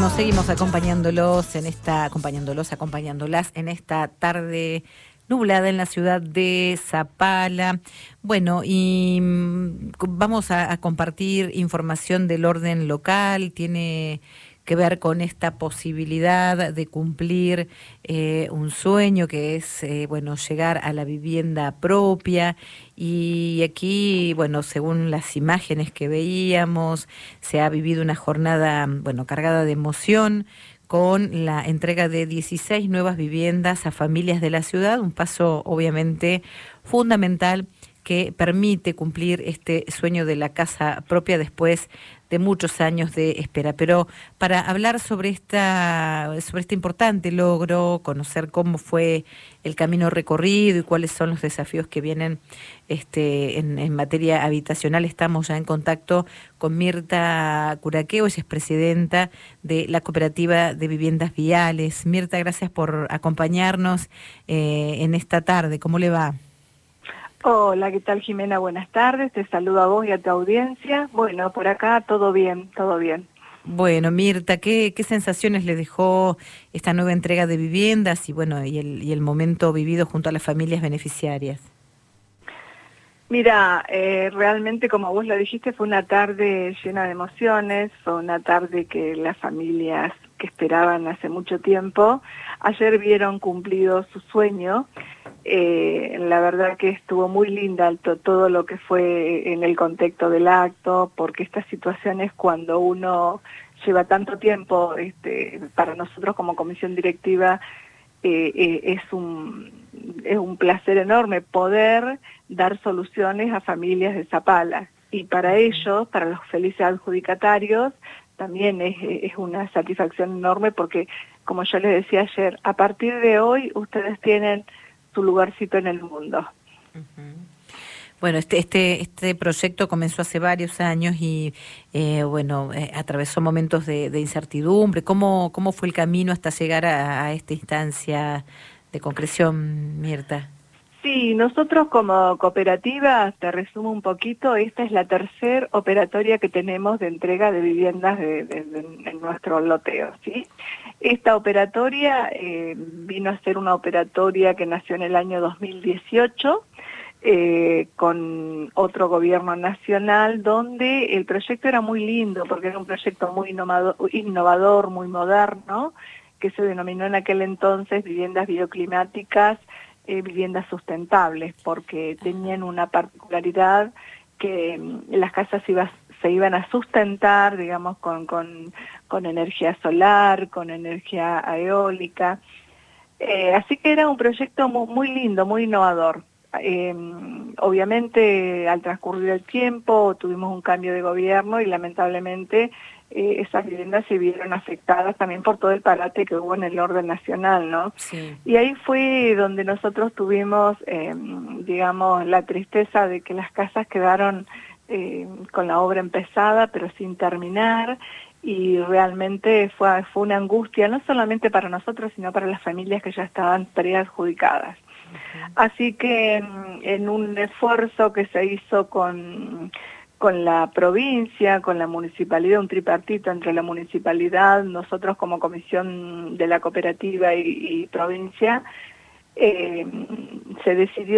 Seguimos acompañándolas en esta tarde nublada en la ciudad de Zapala. Bueno, y vamos a compartir información del orden local. Tiene que ver con esta posibilidad de cumplir un sueño que es, bueno, llegar a la vivienda propia. Y aquí, bueno, según las imágenes que veíamos, se ha vivido una jornada, bueno, cargada de emoción, con la entrega de 16 nuevas viviendas a familias de la ciudad, un paso obviamente fundamental que permite cumplir este sueño de la casa propia después de muchos años de espera. Pero para hablar sobre este importante logro, conocer cómo fue el camino recorrido y cuáles son los desafíos que vienen en materia habitacional, estamos ya en contacto con Mirta Curaqueo. Ella es presidenta de la Cooperativa de Viviendas Viales. Mirta, gracias por acompañarnos en esta tarde. ¿Cómo le va? Hola, ¿qué tal, Jimena? Buenas tardes, te saludo a vos y a tu audiencia. Bueno, por acá todo bien, todo bien. Bueno, Mirta, ¿qué sensaciones le dejó esta nueva entrega de viviendas y bueno, y el momento vivido junto a las familias beneficiarias? Mira, realmente como vos lo dijiste, fue una tarde llena de emociones, fue una tarde que las familias que esperaban hace mucho tiempo, ayer vieron cumplido su sueño. La verdad que estuvo muy linda todo lo que fue en el contexto del acto, porque estas situaciones cuando uno lleva tanto tiempo, para nosotros como comisión directiva es un placer enorme poder dar soluciones a familias de Zapala, y para ellos, para los felices adjudicatarios, también es una satisfacción enorme porque, como yo les decía ayer, a partir de hoy ustedes tienen su lugarcito en el mundo. Uh-huh. Bueno, este proyecto comenzó hace varios años y atravesó momentos de incertidumbre. ¿Cómo fue el camino hasta llegar a esta instancia de concreción, Mirta? Sí, nosotros como cooperativa, te resumo un poquito, esta es la tercera operatoria que tenemos de entrega de viviendas en nuestro loteo, ¿sí? Esta operatoria vino a ser una operatoria que nació en el año 2018, con otro gobierno nacional, donde el proyecto era muy lindo, porque era un proyecto muy innovador, muy moderno, que se denominó en aquel entonces viviendas bioclimáticas, viviendas sustentables, porque tenían una particularidad que las casas se iban a sustentar, digamos, con energía solar, con energía eólica. Así que era un proyecto muy lindo, muy innovador. Obviamente, al transcurrir el tiempo, tuvimos un cambio de gobierno y lamentablemente esas viviendas se vieron afectadas también por todo el parate que hubo en el orden nacional, ¿no? Sí. Y ahí fue donde nosotros tuvimos, digamos, la tristeza de que las casas quedaron con la obra empezada, pero sin terminar, y realmente fue una angustia, no solamente para nosotros, sino para las familias que ya estaban preadjudicadas. Uh-huh. Así que en un esfuerzo que se hizo con la provincia, con la municipalidad, un tripartito entre la municipalidad, nosotros como comisión de la cooperativa y provincia, se decidió